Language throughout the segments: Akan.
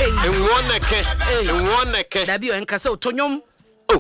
Enwoneke. Dabi o enkasa otonyom. Oh.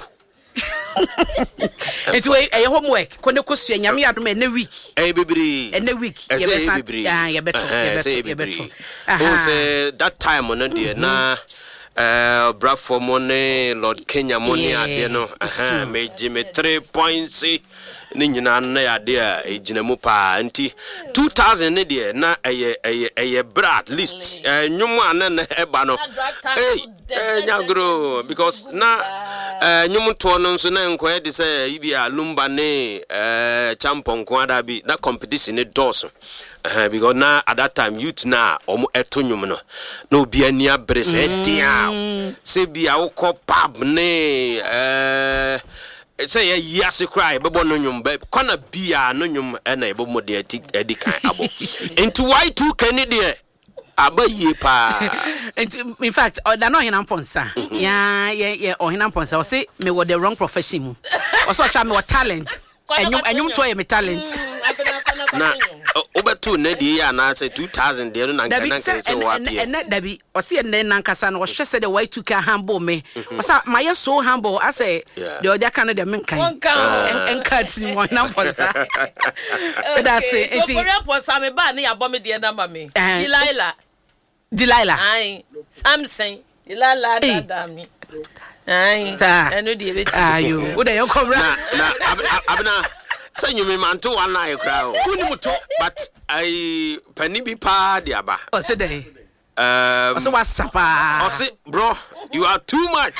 Enti we homework kwene kosua nyame adom ene week. Bibiri. Ene week. Ye beto. Oh say that time on the na Bradford money Lord Kenya money ade no me Jimmy 3 points ni nyina na ya de ejinamu pa nti 2000 ne de na eye brad list nyumu anan eba no nyagro because na nyumu to no nso na enko de say ibia lumba ne champion ko ada bi na competition ne doso because now at that time youth na omo etonyum no na obi ani abre se dia se bia wo pub ne say yes cry bebo no nyum be kona bia no nyum na ebo mode edi kan abo into y2 Kennedy abaye pa in fact da no hinam ponsa yeah ohinam ponsa o say me with the wrong profession mu o so sha me with talent enyum to me talent na obetu na di ya na say 2000 de no na kan say wa pie na dabi o say na nankasa no o hwese de y2 ka humble me o say my so humble I say the other kan de men kan enkat ni one ponsa that's it enti ponsa me ba na ya bo me de na ma me Delilah ai Samson Delilah dadami ai eno de be ayo wo de yo kobra na abna say you me man to one na e kra o but I penny be pa de aba o say dey so wasapa o say bro you are too much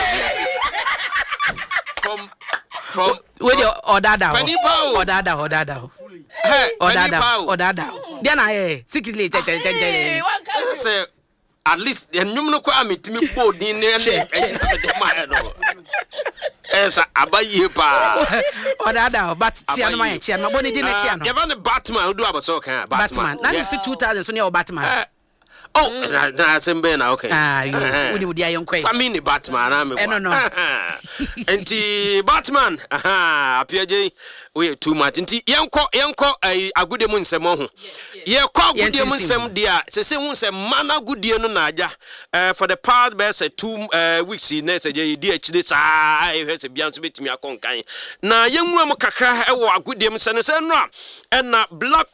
from with your odada penny pa odada hey odada dia na secretly say at least the nyum no kwa metimi bodin ne de ma no esa abaye pa odada but tiano ma chiano boni di na chiano you want Batman who do abaso kan Batman na you see 2000 so near Batman na sembe na okay you uni mudi ayon kwai samini Batman na me no enti Batman apiaje we too much nti yenko agude mu nsem ho ye kwa agude mu nsem dia se hu nsem mana agudie no na aja for the past best 2 weeks na se je di achide saa e hwese bia nso betimi akonkan na yenwura mu kakra e wo agude mu se no se no na black